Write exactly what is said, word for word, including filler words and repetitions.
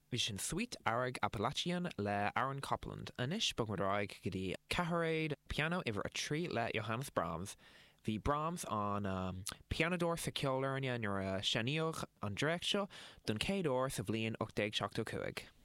Bhí sin suite airg Appalachian le Aaron Copland, anis bag mar ráig go dtí Cathraid piano iver a trí le Johannes Brahms. Bhí Brahms an um, pianador sa ceolárne nuair a seaníodh an dreic seo don céad uair sa bhliain ochtaig seachtaí cuaig.